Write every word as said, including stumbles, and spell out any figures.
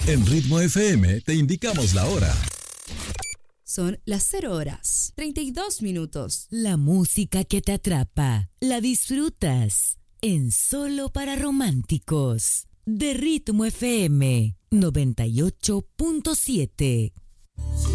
En Ritmo F M te indicamos la hora. Son las cero horas, treinta y dos minutos. La música que te atrapa, la disfrutas en Solo para Románticos, de Ritmo F M noventa y ocho punto siete.